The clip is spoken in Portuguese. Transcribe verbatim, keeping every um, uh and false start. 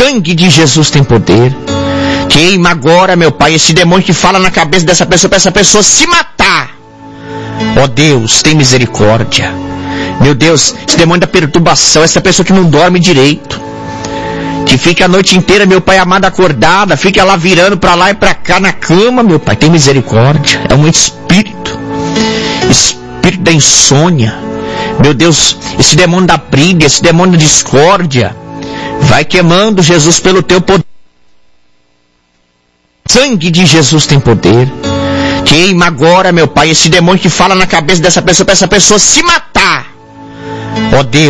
sangue de Jesus tem poder. Queima agora, meu Pai, esse demônio que fala na cabeça dessa pessoa, para essa pessoa se matar. Ó Deus, tem misericórdia. Meu Deus, esse demônio da perturbação, essa pessoa que não dorme direito, que fica a noite inteira, meu Pai amado, acordada, fica lá virando para lá e para cá na cama, meu Pai, tem misericórdia. É um espírito, espírito da insônia. Meu Deus, esse demônio da briga, esse demônio da discórdia, vai queimando, Jesus, pelo teu poder. Sangue de Jesus tem poder. Queima agora, meu Pai, esse demônio que fala na cabeça dessa pessoa, para essa pessoa se matar. Ó Deus.